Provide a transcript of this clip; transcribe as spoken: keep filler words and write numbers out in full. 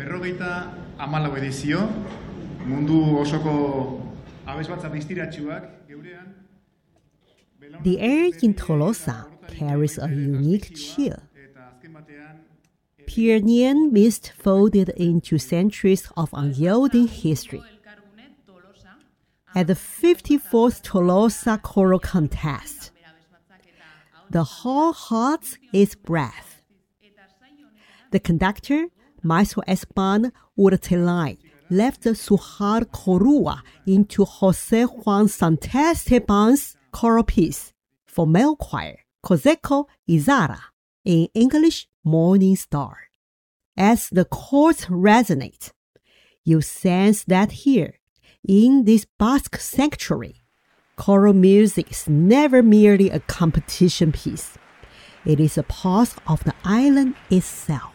berrogeita hamalau edizio, mundu osoko abesbatza distiratsuak geurean. The air in Tolosa carries a unique chill. Pyrenean mist folded into centuries of unyielding history. At the fifty-fourth Tolosa Choral Contest, the hall holds its breath. The conductor, Maestro Esteban Urtelain, left the Sujar Corua into Jose Juan Santesteban's choral piece for male choir, Coseco Izara, in English Morning Star. As the chords resonate, you sense that here, in this Basque sanctuary, choral music is never merely a competition piece. It is a part of the island itself.